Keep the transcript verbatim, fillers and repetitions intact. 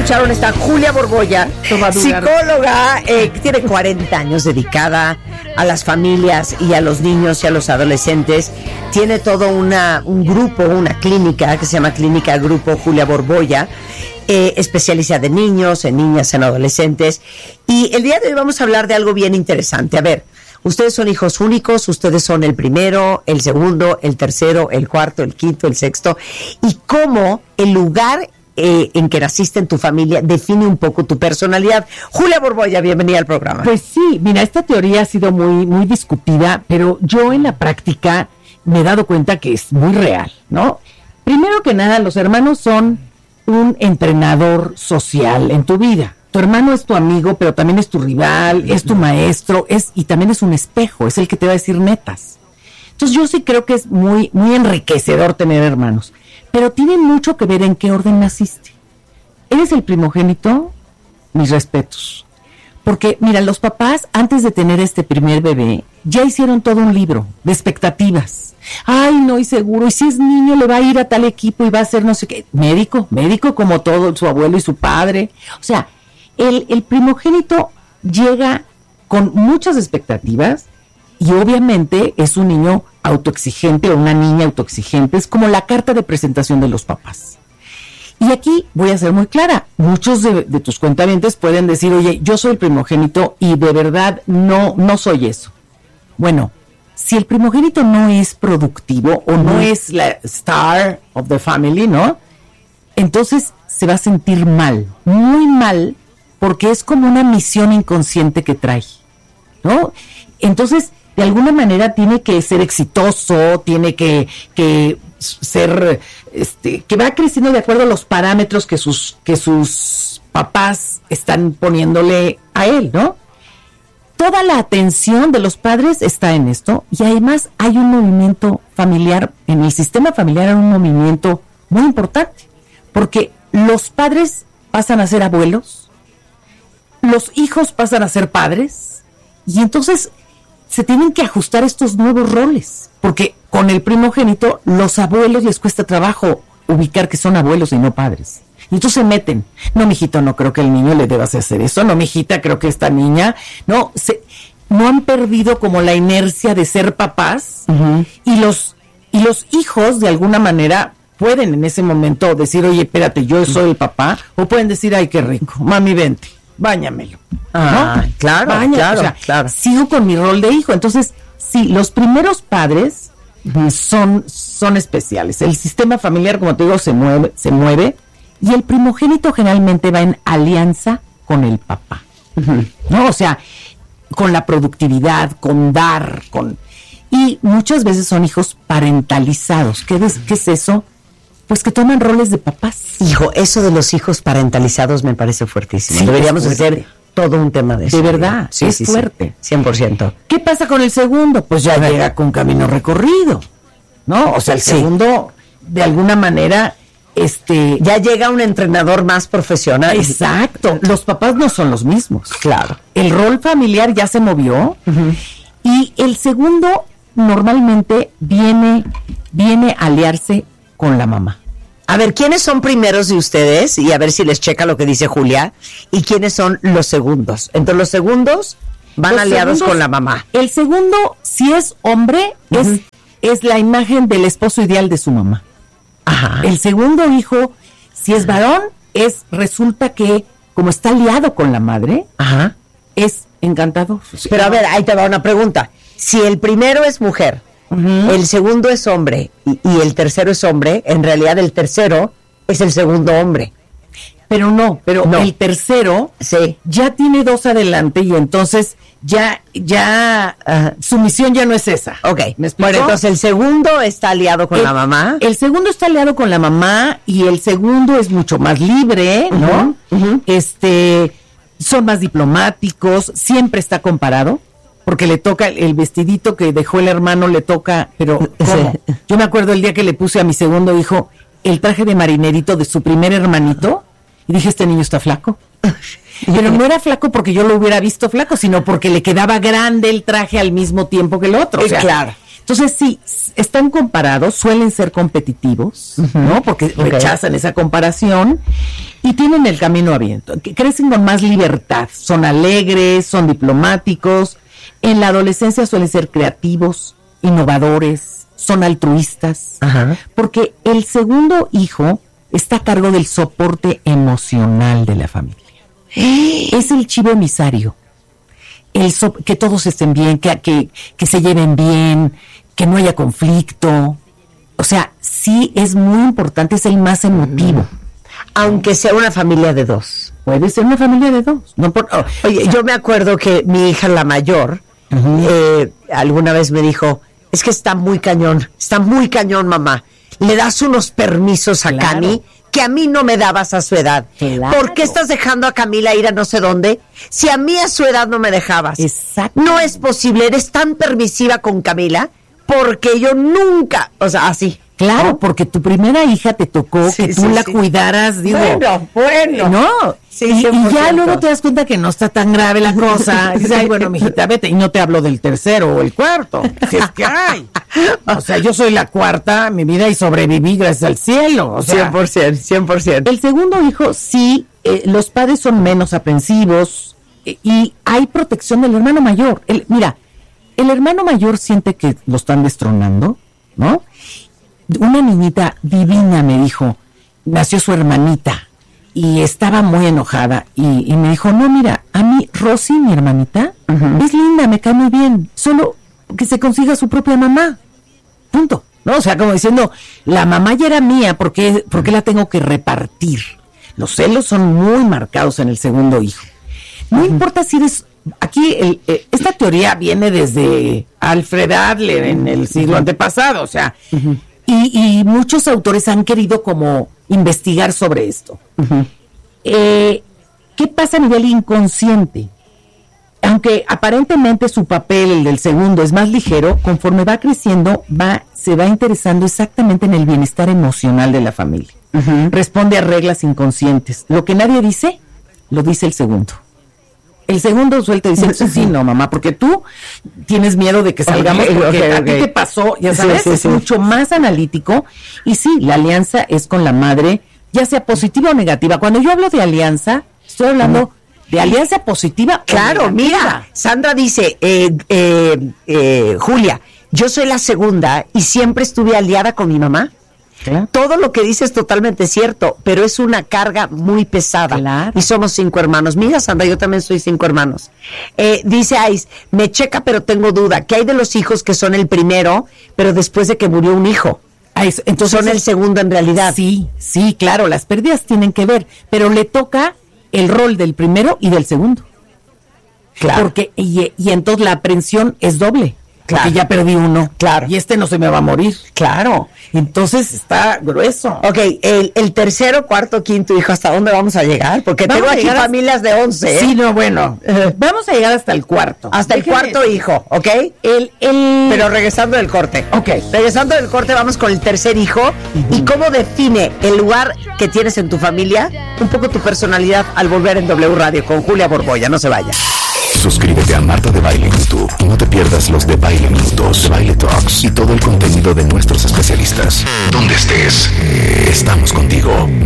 escucharon, está Julia Borbolla, psicóloga, eh, que tiene cuarenta años dedicada a las familias y a los niños y a los adolescentes. Tiene todo una, un grupo, una clínica que se llama Clínica Grupo Julia Borbolla, eh, especializada en niños, en niñas, en adolescentes. Y el día de hoy vamos a hablar de algo bien interesante. A ver, ustedes son hijos únicos, ustedes son el primero, el segundo, el tercero, el cuarto, el quinto, el sexto. Y cómo el lugar Eh, en que naciste en tu familia define un poco tu personalidad. Julia Borbolla, bienvenida al programa. Pues sí, mira, esta teoría ha sido muy, muy discutida, pero yo en la práctica me he dado cuenta que es muy real, ¿no? Primero que nada, los hermanos son un entrenador social en tu vida. Tu hermano es tu amigo, pero también es tu rival, es tu maestro, es y también es un espejo, es el que te va a decir metas. Entonces yo sí creo que es muy, muy enriquecedor tener hermanos. Pero tiene mucho que ver en qué orden naciste. ¿Eres el primogénito? Mis respetos. Porque, mira, los papás, antes de tener este primer bebé, ya hicieron todo un libro de expectativas. Ay, no, y seguro, y si es niño le va a ir a tal equipo y va a ser no sé qué. Médico, médico como todo, su abuelo y su padre. O sea, el, el primogénito llega con muchas expectativas y obviamente es un niño autoexigente o una niña autoexigente, es como la carta de presentación de los papás. Y aquí voy a ser muy clara, muchos de, de tus cuentavientes pueden decir, oye, yo soy el primogénito y de verdad no, no soy eso. Bueno, si el primogénito no es productivo o no es la star of the family, ¿no? Entonces se va a sentir mal, muy mal, porque es como una misión inconsciente que trae, ¿no? Entonces, de alguna manera tiene que ser exitoso, tiene que, que ser, este, que va creciendo de acuerdo a los parámetros que sus, que sus papás están poniéndole a él, ¿no? Toda la atención de los padres está en esto y además hay un movimiento familiar, en el sistema familiar hay un movimiento muy importante, porque los padres pasan a ser abuelos, los hijos pasan a ser padres y entonces se tienen que ajustar estos nuevos roles, porque con el primogénito los abuelos les cuesta trabajo ubicar que son abuelos y no padres. Y entonces se meten. No, mijito, no creo que el niño le debas hacer eso. No, mijita, creo que esta niña, no, se, no han perdido como la inercia de ser papás, uh-huh. y los y los hijos de alguna manera pueden en ese momento decir, oye, espérate, yo soy el papá, o pueden decir, ay, qué rico, mami, vente, báñamelo. Ah, ¿no? Claro, Baña, claro, o sea, claro. Sigo con mi rol de hijo. Entonces, sí, los primeros padres uh-huh. son, son especiales. El sistema familiar, como te digo, se mueve, se mueve, y el primogénito generalmente va en alianza con el papá. Uh-huh. ¿No? O sea, con la productividad, con dar, con... Y muchas veces son hijos parentalizados. ¿Qué es, qué es eso? Pues que toman roles de papás. Hijo, eso de los hijos parentalizados me parece fuertísimo. Sí, deberíamos hacer todo un tema de eso. De verdad, sí, es sí, fuerte. Sí, cien por ciento. ¿Qué pasa con el segundo? Pues ya llega con camino recorrido, ¿no? O sea, el sí. segundo, de alguna manera, este... ya llega un entrenador más profesional. Exacto. Los papás no son los mismos. Claro. El rol familiar ya se movió, uh-huh. y el segundo normalmente viene, viene a aliarse con la mamá. A ver, ¿quiénes son primeros de ustedes? Y a ver si les checa lo que dice Julia. ¿Y quiénes son los segundos? Entre los segundos van los aliados segundos, con la mamá. El segundo, si es hombre, uh-huh. es, es la imagen del esposo ideal de su mamá. Ajá. El segundo hijo, si es varón, es resulta que, como está aliado con la madre, ajá. es encantador. Pero a ver, ahí te va una pregunta. Si el primero es mujer, uh-huh. el segundo es hombre y, y el tercero es hombre, en realidad el tercero es el segundo hombre. Pero no, pero no. el tercero sí. ya tiene dos adelante y entonces ya, ya, uh, su misión ya no es esa. Ok, ¿me explico? Bueno, entonces el segundo está aliado con el, la mamá. El segundo está aliado con la mamá y el segundo es mucho más libre, ¿no? Uh-huh, uh-huh. Este, son más diplomáticos, siempre está comparado. Porque le toca el vestidito que dejó el hermano, le toca, pero ¿cómo? Yo me acuerdo el día que le puse a mi segundo hijo el traje de marinerito de su primer hermanito, y dije, este niño está flaco. Pero no era flaco porque yo lo hubiera visto flaco, sino porque le quedaba grande el traje al mismo tiempo que el otro. O sea, claro. Entonces, sí, están comparados, suelen ser competitivos, uh-huh. ¿no? Porque okay. rechazan esa comparación. y tienen el camino abierto, crecen con más libertad, son alegres, son diplomáticos, en la adolescencia suelen ser creativos, innovadores, son altruistas, Ajá. porque el segundo hijo está a cargo del soporte emocional de la familia. Es el chivo emisario, el so- que todos estén bien, que, que, que se lleven bien, que no haya conflicto. O sea, sí es muy importante, es el más emotivo. Aunque sea una familia de dos. Puede ser una familia de dos. No por, oh, Oye, yo me acuerdo que mi hija, la mayor, uh-huh. eh, alguna vez me dijo, es que está muy cañón, está muy cañón, mamá. Le das unos permisos a Claro. Cami que a mí no me dabas a su edad. Claro. ¿Por qué estás dejando a Camila ir a no sé dónde? Si a mí a su edad no me dejabas. Exacto. No es posible, eres tan permisiva con Camila porque yo nunca, o sea, así. Claro, ¿no? porque tu primera hija te tocó Sí, que tú sí, la sí. cuidaras, digo. Bueno, bueno. No, Sí, y, cien por y ya ciento. luego te das cuenta que no está tan grave la cosa. Y dices, ay, bueno, mijita, vete. Y no te hablo del tercero o el cuarto. Si es que hay. O sea, yo soy la cuarta, mi vida, y sobreviví gracias al cielo. O sea, cien por ciento, cien por ciento. el segundo hijo, sí, eh, los padres son menos aprensivos eh, y hay protección del hermano mayor. El, mira, el hermano mayor siente que lo están destronando, ¿no? Una niñita divina me dijo, nació su hermanita y estaba muy enojada y, y me dijo, no, mira, a mí Rosy, mi hermanita, uh-huh. es linda, me cae muy bien, solo que se consiga su propia mamá, punto, ¿no? O sea, como diciendo, la mamá ya era mía, ¿por qué, por qué la tengo que repartir? Los celos son muy marcados en el segundo hijo. No uh-huh. importa si eres... Aquí el, eh, esta teoría viene desde Alfred Adler en el siglo uh-huh. antepasado, o sea... Uh-huh. Y, y muchos autores han querido como investigar sobre esto. Uh-huh. Eh, ¿Qué pasa a nivel inconsciente? Aunque aparentemente su papel, el del segundo, es más ligero, conforme va creciendo, va, se va interesando exactamente en el bienestar emocional de la familia. Uh-huh. Responde a reglas inconscientes. Lo que nadie dice, lo dice el segundo. El segundo suelta diciendo, sí, no, mamá, porque tú tienes miedo de que salgamos, okay, porque okay, a okay. ti te pasó, ya sabes, sí, sí, es sí. mucho más analítico. Y sí, la alianza es con la madre, ya sea positiva o negativa. Cuando yo hablo de alianza, estoy hablando uh-huh. de alianza positiva. Claro, mira, Sandra dice, eh, eh, eh, Julia, yo soy la segunda y siempre estuve aliada con mi mamá. Claro. Todo lo que dice es totalmente cierto, pero es una carga muy pesada. Claro. Y somos cinco hermanos. Mira, Sandra, yo también soy cinco hermanos. Eh, dice Ais, me checa, pero tengo duda. ¿Qué hay de los hijos que son el primero, pero después de que murió un hijo? Ais, entonces son el segundo en realidad. Sí, sí, claro, las pérdidas tienen que ver, pero le toca el rol del primero y del segundo. Claro. Porque, y, y entonces la aprensión es doble. Claro. Porque ya perdí uno. Claro. Y este no se me va a morir. Claro. Entonces está grueso. Ok, el, el tercero, cuarto, quinto hijo, ¿hasta dónde vamos a llegar? Porque vamos tengo aquí a... familias de once. ¿eh? Sí, no, bueno. Uh, vamos a llegar hasta el cuarto. Hasta Déjeme el cuarto decir. hijo, ¿ok? El, el... Pero regresando del corte. Ok. Regresando del corte, vamos con el tercer hijo. Uh-huh. ¿Y cómo define el lugar que tienes en tu familia? Un poco tu personalidad al volver en W Radio con Julia Borboya. No se vaya. Suscríbete a Marta de Baile en YouTube y no te pierdas los de Baile Minutos, de Baile Talks y todo el contenido de nuestros especialistas. Donde estés, estamos contigo.